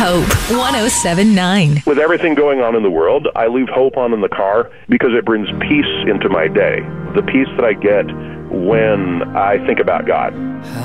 Hope 107.9. With everything going on in the world, I leave hope on in the car because it brings peace into my day. The peace that I get when I think about God.